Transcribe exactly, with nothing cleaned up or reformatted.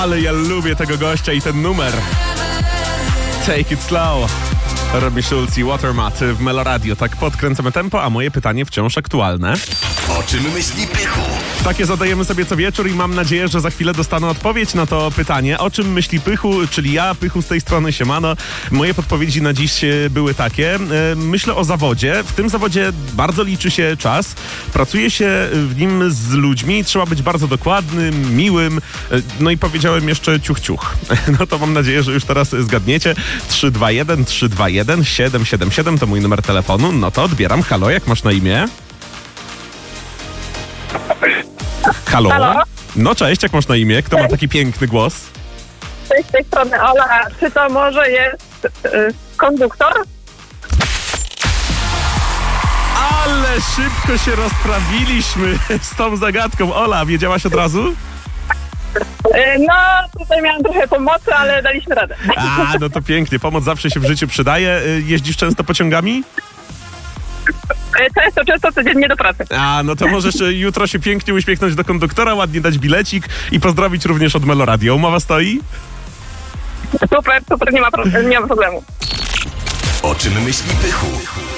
Ale ja lubię tego gościa i ten numer. Take it slow. Robi Schulz i Watermat w Meloradio. Tak podkręcamy tempo, a moje pytanie wciąż aktualne. O czym myśli Pychu? Takie zadajemy sobie co wieczór i mam nadzieję, że za chwilę dostanę odpowiedź na to pytanie. O czym myśli Pychu, czyli ja, Pychu z tej strony, siemano. Moje podpowiedzi na dziś były takie. Myślę o zawodzie. W tym zawodzie bardzo liczy się czas. Pracuje się w nim z ludźmi. Trzeba być bardzo dokładnym, miłym. No i powiedziałem jeszcze ciuch, ciuch. No to mam nadzieję, że już teraz zgadniecie. trzy dwa jeden trzy dwa jeden siedem siedem siedem to mój numer telefonu. No to odbieram. Halo, jak masz na imię? Halo? Halo? No cześć, jak masz na imię? Kto ma taki piękny głos? Cześć, z tej strony Ola. Czy to może jest y, konduktor? Ale szybko się rozprawiliśmy z tą zagadką. Ola, wiedziałaś od razu? Y, no, tutaj miałam trochę pomocy, ale daliśmy radę. A, no to pięknie. Pomoc zawsze się w życiu przydaje. Jeździsz często pociągami? Y, często, często codziennie do pracy. A, no to możesz jutro się pięknie uśmiechnąć do konduktora, ładnie dać bilecik i pozdrowić również od Meloradio. Umowa stoi? Super, super, nie ma, pro- nie ma problemu. O czym myśli Pychu?